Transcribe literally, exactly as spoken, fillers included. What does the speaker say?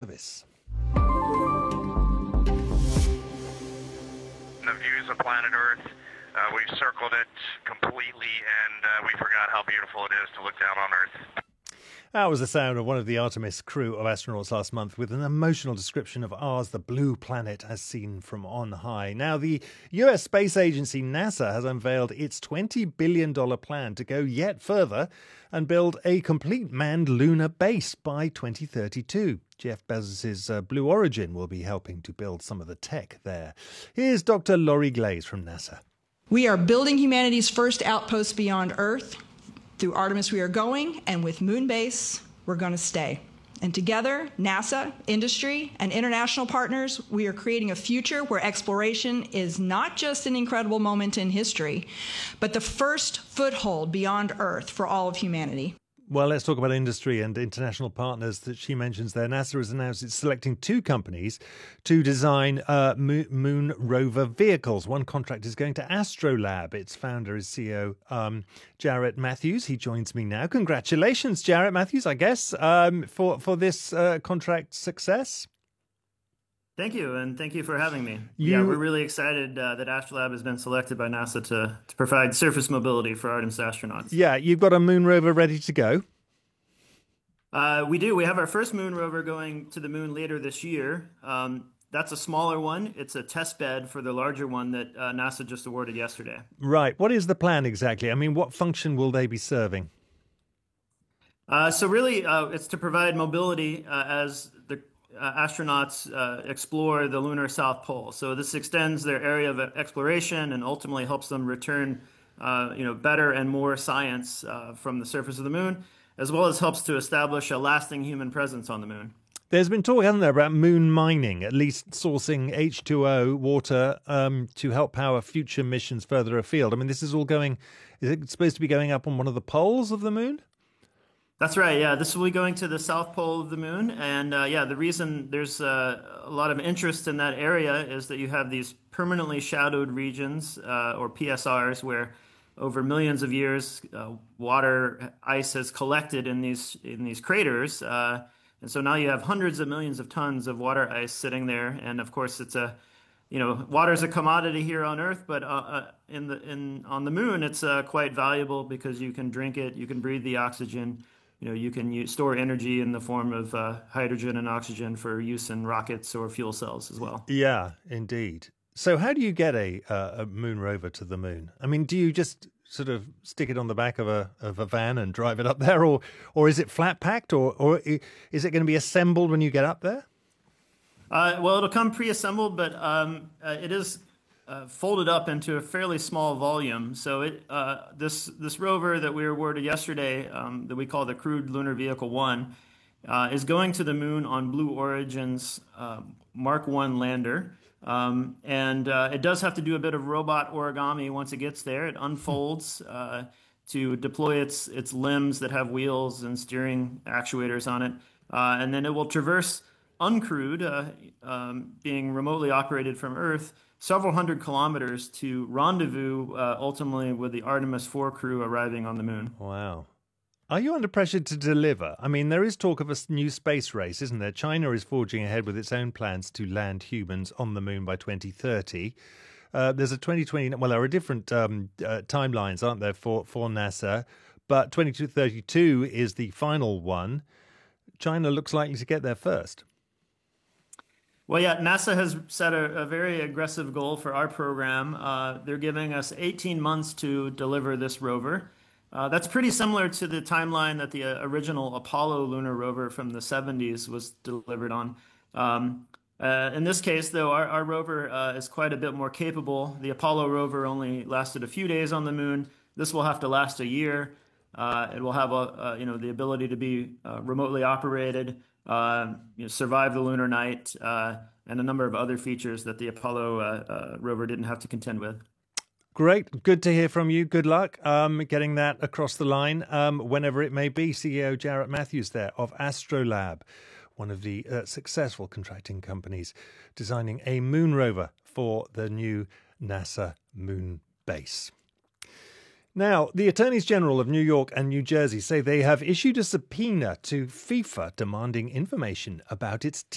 service. The views of planet Earth, uh, we've circled it completely, and uh, we forgot how beautiful it is to look down on Earth. That was the sound of one of the Artemis crew of astronauts last month with an emotional description of ours, the blue planet as seen from on high. Now, the U S space agency NASA has unveiled its twenty billion dollars plan to go yet further and build a complete manned lunar base by twenty thirty-two. Jeff Bezos' uh, Blue Origin will be helping to build some of the tech there. Here's Doctor Laurie Glaze from NASA. We are building humanity's first outpost beyond Earth. Through Artemis we are going, and with Moonbase, we're going to stay. And together, NASA, industry, and international partners, we are creating a future where exploration is not just an incredible moment in history, but the first foothold beyond Earth for all of humanity. Well, let's talk about industry and international partners that she mentions there. NASA has announced it's selecting two companies to design uh, moon rover vehicles. One contract is going to Astrolab. Its founder is C E O um, Jarrett Matthews. He joins me now. Congratulations, Jarrett Matthews, I guess, um, for, for this uh, contract success. Thank you, and thank you for having me. You... Yeah, we're really excited uh, that Astrolab has been selected by NASA to, to provide surface mobility for Artemis astronauts. Yeah, you've got a moon rover ready to go. Uh, we do. We have our first moon rover going to the moon later this year. Um, that's a smaller one. It's a test bed for the larger one that uh, NASA just awarded yesterday. Right. What is the plan exactly? I mean, what function will they be serving? Uh, so really, uh, it's to provide mobility uh, as the Uh, astronauts uh, explore the lunar South Pole. So this extends their area of exploration and ultimately helps them return uh, you know, better and more science uh, from the surface of the moon, as well as helps to establish a lasting human presence on the moon. There's been talk, hasn't there, about moon mining, at least sourcing H two O, water, um, to help power future missions further afield. I mean, this is all going, is it supposed to be going up on one of the poles of the moon? That's right. Yeah, this will be going to the south pole of the moon. And uh, yeah, the reason there's uh, a lot of interest in that area is that you have these permanently shadowed regions, uh, or P S Rs, where over millions of years, uh, water ice has collected in these in these craters. Uh, and so now you have hundreds of millions of tons of water ice sitting there. And of course, it's a, you know, water is a commodity here on Earth, but uh, uh, in the in on the moon, it's uh, quite valuable because you can drink it, you can breathe the oxygen. You know, you can use, store energy in the form of uh, hydrogen and oxygen for use in rockets or fuel cells as well. Yeah, indeed. So how do you get a, uh, a moon rover to the moon? I mean, do you just sort of stick it on the back of a of a van and drive it up there, or or is it flat packed, or or is it going to be assembled when you get up there? Uh, well, it'll come pre-assembled, but um, uh, it is Uh, folded up into a fairly small volume. So it uh, this this rover that we were awarded yesterday, um, that we call the Crewed Lunar Vehicle One, uh, is going to the moon on Blue Origin's uh, Mark one lander. Um, and uh, it does have to do a bit of robot origami once it gets there. It unfolds uh, to deploy its its limbs that have wheels and steering actuators on it. Uh, and then it will traverse uncrewed, uh, um, being remotely operated from Earth, several hundred kilometers to rendezvous uh, ultimately with the Artemis four crew arriving on the moon. Wow. Are you under pressure to deliver? I mean, there is talk of a new space race, isn't there? China is forging ahead with its own plans to land humans on the moon by twenty thirty. Uh, there's a twenty twenty, well, there are different um, uh, timelines, aren't there, for, for NASA, but twenty thirty-two is the final one. China looks likely to get there first. Well, yeah, NASA has set a, a very aggressive goal for our program. Uh, they're giving us eighteen months to deliver this rover. Uh, that's pretty similar to the timeline that the uh, original Apollo lunar rover from the seventies was delivered on. Um, uh, in this case, though, our, our rover uh, is quite a bit more capable. The Apollo rover only lasted a few days on the moon. This will have to last a year. Uh, it will have a, uh, you know, the ability to be uh, remotely operated. Uh, you know, survive the lunar night, uh, and a number of other features that the Apollo uh, uh, rover didn't have to contend with. Great. Good to hear from you. Good luck um, getting that across the line, um, whenever it may be. C E O Jarrett Matthews there of Astrolab, one of the uh, successful contracting companies designing a moon rover for the new NASA moon base. Now, the Attorneys General of New York and New Jersey say they have issued a subpoena to FIFA demanding information about its